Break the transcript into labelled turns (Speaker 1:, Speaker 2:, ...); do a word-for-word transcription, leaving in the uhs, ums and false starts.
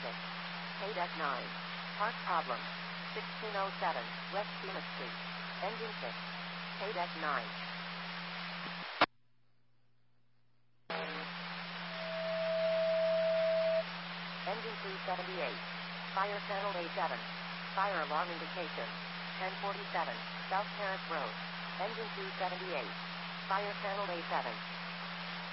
Speaker 1: six. K-Deck nine. Part problem. sixteen oh seven, West Bemis Street. Engine six. K-Deck nine. Engine two seventy-eight. Fire channel A seven. Fire alarm indication. ten forty-seven, South Terrace Road. Engine two seventy-eight. Fire channel A seven.